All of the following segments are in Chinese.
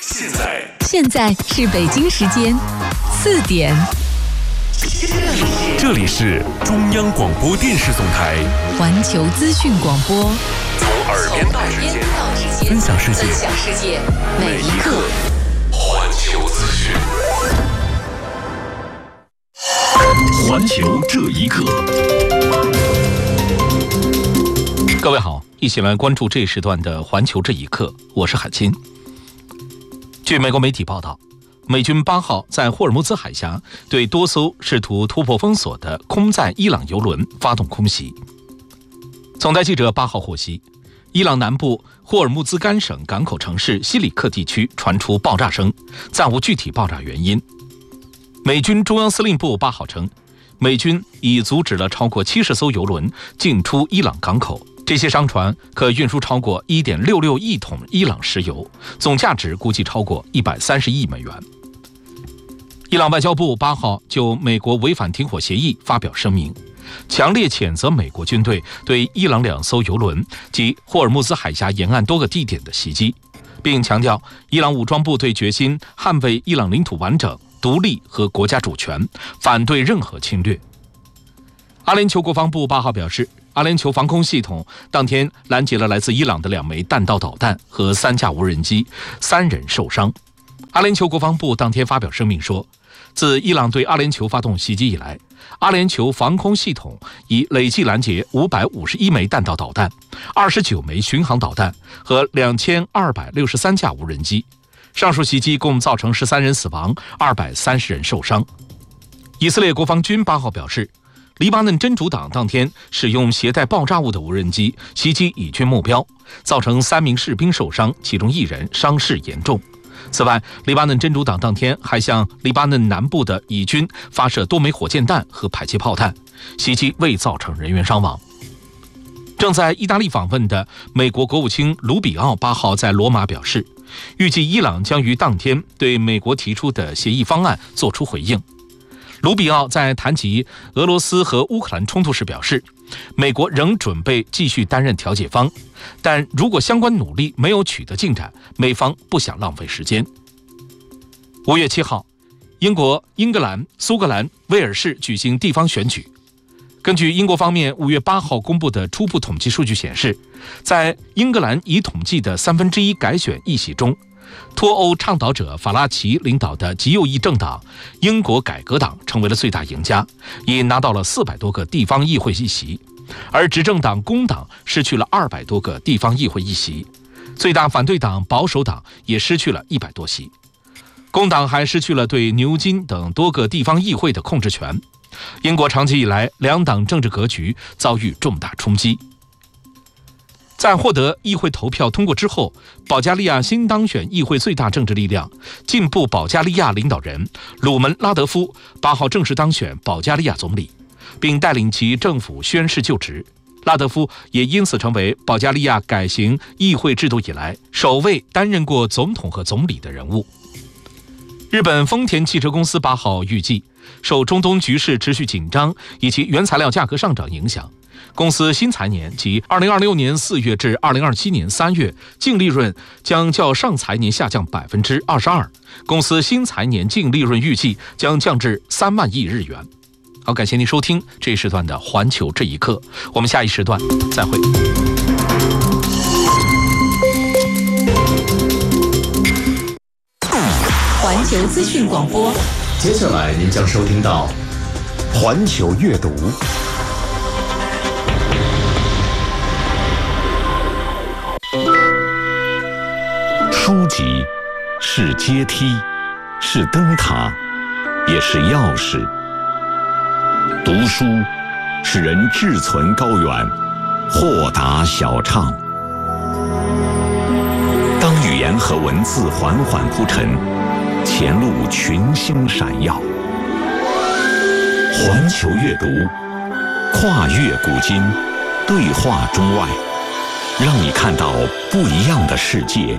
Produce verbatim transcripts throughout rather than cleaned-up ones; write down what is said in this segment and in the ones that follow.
现在现在是北京时间四点。 这里是中央广播电视总台环球资讯广播， 从耳边到指尖，分享世界， 分享世界，每一刻。 环球资讯，环球这一刻。 各位好，一起来关注这一时段的环球这一刻，我是海清。据美国媒体报道，美军八号在霍尔木兹海峡对多艘试图突破封锁的空载伊朗油轮发动空袭。总台记者八号获悉，伊朗南部霍尔木兹干省港口城市西里克地区传出爆炸声，暂无具体爆炸原因。美军中央司令部八号称，美军已阻止了超过七十艘油轮进出伊朗港口，这些商船可运输超过 一点六六亿桶伊朗石油，总价值估计超过一百三十亿美元。伊朗外交部八号就美国违反停火协议发表声明，强烈谴责美国军队对伊朗两艘油轮及霍尔木兹海峡沿岸多个地点的袭击，并强调伊朗武装部队决心捍卫伊朗领土完整、独立和国家主权，反对任何侵略。阿联酋国防部八号表示，阿联酋防空系统当天拦截了来自伊朗的两枚弹道导弹和三架无人机，三人受伤。阿联酋国防部当天发表声明说，自伊朗对阿联酋发动袭击以来，阿联酋防空系统已累计拦截五百五十一枚弹道导弹、二十九枚巡航导弹和两千二百六十三架无人机。上述袭击共造成十三人死亡，二百三十人受伤。以色列国防军八号表示，黎巴嫩真主党当天使用携带爆炸物的无人机袭击以军目标，造成三名士兵受伤，其中一人伤势严重。此外，黎巴嫩真主党当天还向黎巴嫩南部的以军发射多枚火箭弹和迫击炮弹，袭击未造成人员伤亡。正在意大利访问的美国国务卿卢比奥八号在罗马表示，预计伊朗将于当天对美国提出的协议方案作出回应。卢比奥在谈及俄罗斯和乌克兰冲突时表示，美国仍准备继续担任调解方，但如果相关努力没有取得进展，美方不想浪费时间。五月七号，英国、英格兰、苏格兰、威尔士举行地方选举。根据英国方面五月八号公布的初步统计数据显示，在英格兰已统计的三分之一改选议席中，脱欧倡导者法拉奇领导的极右翼政党英国改革党成为了最大赢家，已拿到了四百多个地方议会议席，而执政党工党失去了二百多个地方议会议席，最大反对党保守党也失去了一百多席。工党还失去了对牛津等多个地方议会的控制权。英国长期以来两党政治格局遭遇重大冲击。在获得议会投票通过之后，保加利亚新当选议会最大政治力量进步保加利亚领导人鲁门拉德夫八号正式当选保加利亚总理，并带领其政府宣誓就职。拉德夫也因此成为保加利亚改行议会制度以来首位担任过总统和总理的人物。日本丰田汽车公司八号预计，受中东局势持续紧张以及原材料价格上涨影响，公司新财年即二零二六年四月至二零二七年三月净利润将较上财年下降百分之二十二，公司新财年净利润预计将降至三万亿日元。好，感谢您收听这一时段的环球这一刻，我们下一时段再会。 环球资讯广播， 接下来您将收听到环球阅读。书籍是阶梯，是灯塔，也是钥匙。读书使人志存高远，豁达晓畅。当语言和文字缓缓铺陈，前路群星闪耀。环球阅读，跨越古今，对话中外，让你看到不一样的世界。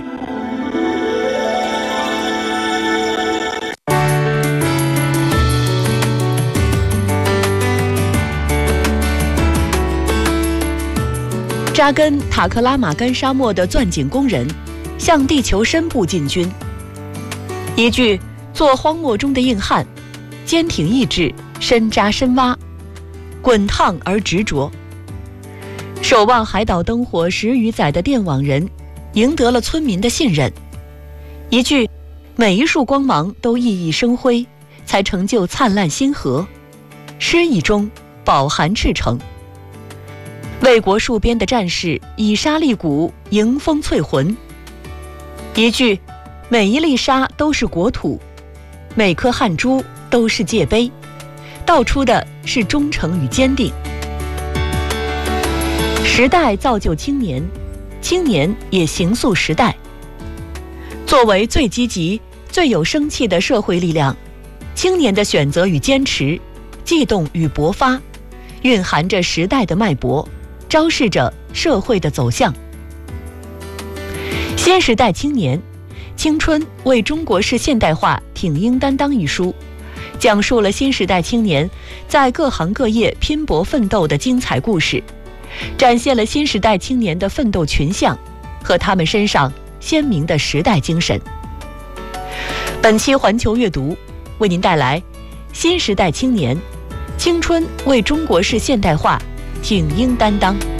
扎根塔克拉玛干沙漠的钻井工人向地球深部进军， 一句做荒漠中的硬汉，坚挺意志，深扎深挖，滚烫而执着。守望海岛灯火十余载的电网人，赢得了村民的信任。一句每一束光芒都熠熠生辉，才成就灿烂星河，诗意中饱含赤诚。为国戍边的战士以沙砾鼓迎风淬魂。一句每一粒沙都是国土，每颗汗珠都是界碑，道出的是忠诚与坚定。时代造就青年，青年也形塑时代。作为最积极、最有生气的社会力量，青年的选择与坚持，悸动与勃发，蕴含着时代的脉搏，昭示着社会的走向。新时代青年，青春为中国式现代化挺膺担当一书，讲述了新时代青年在各行各业拼搏奋斗的精彩故事，展现了新时代青年的奋斗群像和他们身上鲜明的时代精神。本期环球阅读为您带来新时代青年，青春为中国式现代化挺膺担当。